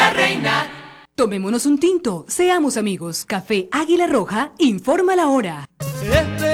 la reina. Tomémonos un tinto, seamos amigos. Café Águila Roja, informa la hora.